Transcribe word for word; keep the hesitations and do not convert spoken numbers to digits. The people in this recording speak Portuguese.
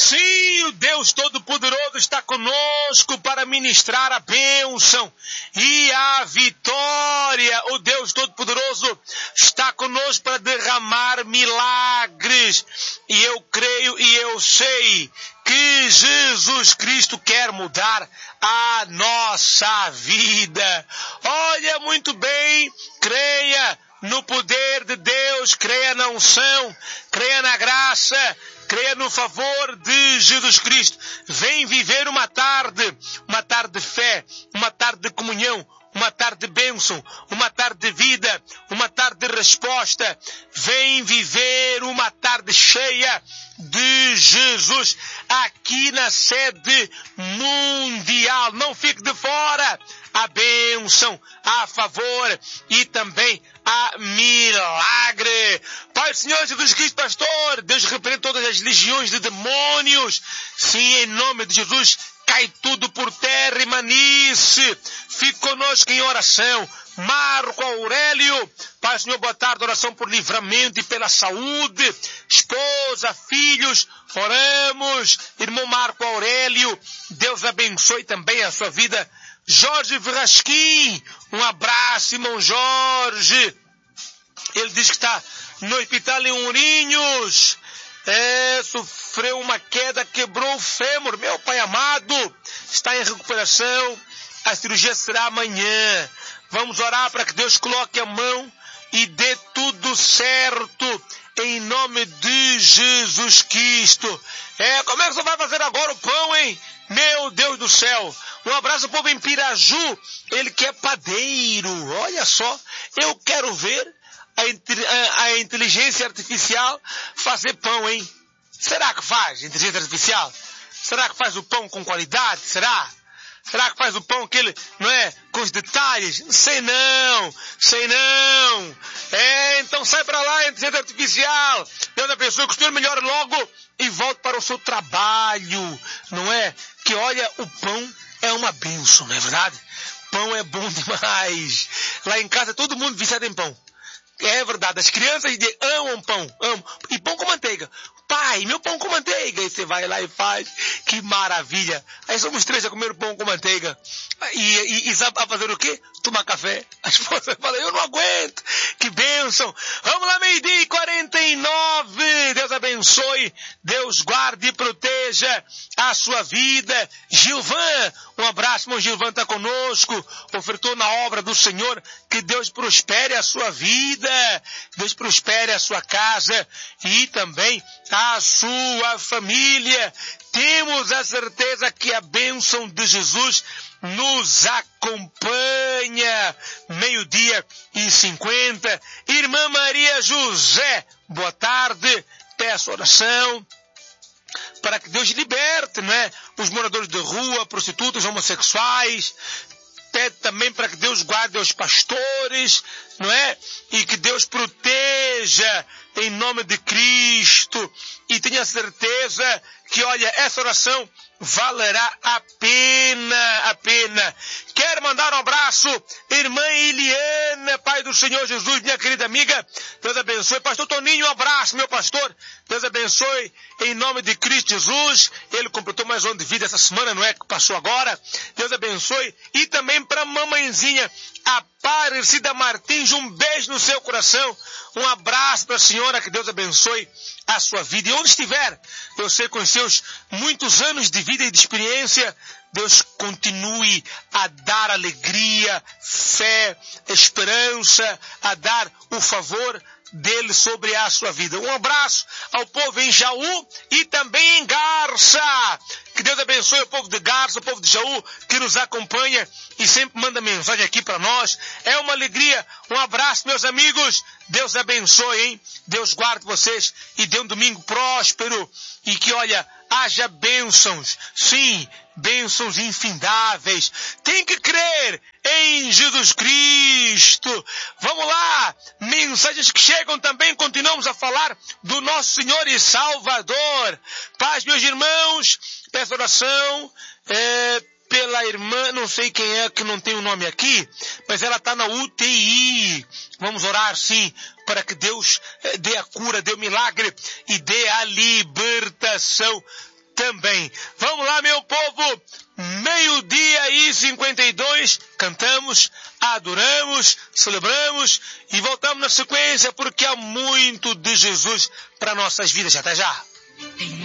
Sim, o Deus Todo-Poderoso está conosco para ministrar a bênção e a vitória. O Deus Todo-Poderoso está conosco para derramar milagres. E eu creio e eu sei que Jesus Cristo quer mudar a nossa vida. Olha muito bem, creia no poder de Deus, creia na unção, creia na graça, creia no favor de Jesus Cristo. Vem viver uma tarde, uma tarde de fé, uma tarde de comunhão, uma tarde de bênção, uma tarde de vida, uma tarde de resposta. Vem viver uma tarde cheia de Jesus aqui na sede mundial. Não fique de fora. A bênção, a favor e também a milagre. Pai do Senhor Jesus Cristo, pastor, Deus repreende todas as legiões de demônios. Sim, em nome de Jesus, cai tudo por terra e manice. Fique conosco em oração. Marco Aurélio, Pai do Senhor, boa tarde, oração por livramento e pela saúde. Esposa, filhos, oramos. Irmão Marco Aurélio, Deus abençoe também a sua vida. Jorge Verrasquim, um abraço, irmão Jorge. Ele diz que está no hospital em Ourinhos. É, sofreu uma queda, quebrou o fêmur. Meu pai amado, está em recuperação. A cirurgia será amanhã. Vamos orar para que Deus coloque a mão e dê tudo certo. Em nome de Jesus Cristo. É, como é que você vai fazer agora o pão, hein? Meu Deus do céu. Um abraço ao povo em Piraju. Ele que é padeiro. Olha só. Eu quero ver a, a, a inteligência artificial fazer pão, hein? Será que faz inteligência artificial? Será que faz o pão com qualidade? Será? Será que faz o pão aquele, não é, com os detalhes? Sei não, sei não. É, então sai para lá, inteligência artificial. Deus abençoe, que o Senhor melhore logo e volte para o seu trabalho, não é? Que olha, o pão é uma bênção, não é verdade? Pão é bom demais. Lá em casa todo mundo viciado em pão. É verdade, as crianças amam pão, amam. E pão com manteiga. Pai, meu pão com manteiga. Aí você vai lá e faz. Que maravilha. Aí somos três a comer pão com manteiga. E, e, e sabe a fazer o quê? Tomar café. A esposa fala, eu não aguento. Que bênção. Vamos lá, meio-dia e quarenta e nove. Deus abençoe. Deus guarde e proteja a sua vida. Gilvan, um abraço. Irmão Gilvan está conosco. Ofertou na obra do Senhor. Que Deus prospere a sua vida. Deus prospere a sua casa. E também a sua família. Temos a certeza que a bênção de Jesus nos acompanha. Meio-dia e cinquenta. Irmã Maria José, boa tarde. Peço oração para que Deus liberte, não é? Os moradores de rua, prostitutas, homossexuais. Pede também para que Deus guarde os pastores, não é? E que Deus proteja em nome de Cristo. E tenha certeza que, olha, essa oração valerá a pena, a pena. Quero mandar um abraço, irmã Eliana, Pai do Senhor Jesus, minha querida amiga. Deus abençoe. Pastor Toninho, um abraço, meu pastor. Deus abençoe em nome de Cristo Jesus. Ele completou mais um ano de vida essa semana, não é? Que passou agora. Deus abençoe. E também para a mamãezinha Aparecida Martins, um beijo no seu coração. Um abraço para a senhora, que Deus abençoe a sua vida. E onde estiver, eu sei com os seus muitos anos de vida e de experiência, Deus continue a dar alegria, fé, esperança, a dar o favor dele sobre a sua vida. Um abraço ao povo em Jaú e também em Garça. Que Deus abençoe o povo de Garça, o povo de Jaú, que nos acompanha e sempre manda mensagem aqui para nós. É uma alegria. Um abraço, meus amigos. Deus abençoe, hein? Deus guarde vocês e dê um domingo próspero. E que, olha, haja bênçãos. Sim, bênçãos infindáveis. Tem que crer em Jesus Cristo. Vamos lá. Mensagens que chegam também. Continuamos a falar do nosso Senhor e Salvador. Paz, meus irmãos. Peço oração é, pela irmã, não sei quem é, que não tem o nome aqui, mas ela está na U T I. Vamos orar, sim, para que Deus é, dê a cura, dê o milagre e dê a libertação. também. Vamos lá, meu povo, meio-dia e cinquenta e dois, cantamos, adoramos, celebramos e voltamos na sequência porque há muito de Jesus para nossas vidas. Até já!